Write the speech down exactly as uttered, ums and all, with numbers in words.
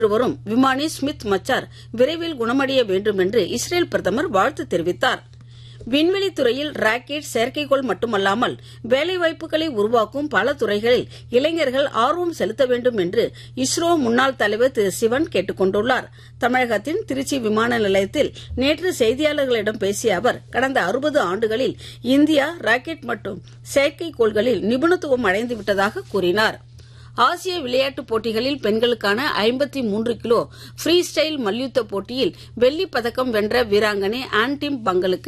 வரும் விமானி ஸ்மித் மச்சார் விரைவில் குணமடைய வேண்டும் என்று இஸ்ரேல் பிரதமர் வாழ்த்து தெரிவித்தார். விண்வெளித்துறையில் ராக்கெட், செயற்கைக்கோள் மட்டுமல்லாமல் வேலைவாய்ப்புகளை உருவாக்கும் பல துறைகளில் இளைஞர்கள் ஆர்வம் செலுத்த வேண்டும் என்று இஸ்ரோ முன்னாள் தலைவர் திரு சிவன் கேட்டுக் கொண்டுள்ளார். தமிழகத்தின் திருச்சி விமான நிலையத்தில் நேற்று செய்தியாளர்களிடம் பேசிய அவர், கடந்த அறுபது ஆண்டுகளில் இந்தியா ராக்கெட் மற்றும் செயற்கைக்கோள்களில் நிபுணத்துவம் அடைந்துவிட்டதாக கூறினார். ஆசிய விளையாட்டுப் போட்டிகளில் பெண்களுக்கான ஐம்பத்தி மூன்று கிலோ ஃப்ரீ ஸ்டைல் மல்யுத்த போட்டியில் வெள்ளிப் பதக்கம் வென்ற வீராங்கனை ஆன்டிம் பங்கலுக்கு